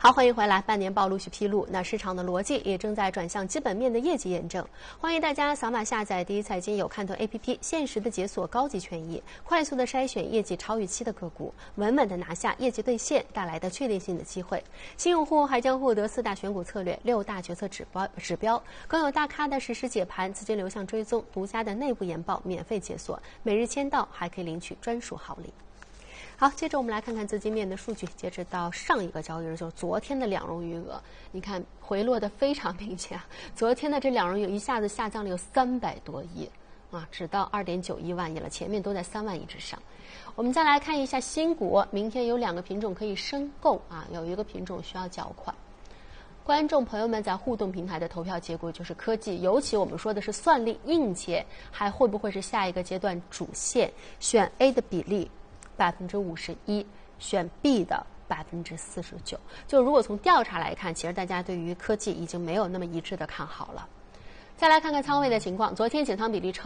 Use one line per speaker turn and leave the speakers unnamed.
好，欢迎回来。半年报陆续披露，那市场的逻辑也正在转向基本面的业绩验证。欢迎大家扫码下载第一财经有看头 APP， 限时的解锁高级权益，快速的筛选业绩超预期的个股，稳稳的拿下业绩兑现带来的确定性的机会。新用户还将获得4大选股策略、6大决策指标，更有大咖的实时解盘、资金流向追踪、独家的内部研报免费解锁，每日签到还可以领取专属好礼。好，接着我们来看看资金面的数据。截止到上一个交易日，就是昨天的两融余额，你看回落的非常明显啊。昨天的这两融余额一下子下降了有300多亿啊，只到2.91万亿了，前面都在3万亿之上。我们再来看一下新股，明天有2个品种可以申购啊，有一个品种需要缴款。观众朋友们在互动平台的投票结果就是科技，尤其我们说的是算力硬件，还会不会是下一个阶段主线？选 A 的比例51%，选 B 的49%。就如果从调查来看，其实大家对于科技已经没有那么一致的看好了。再来看看仓位的情况，昨天减仓比例超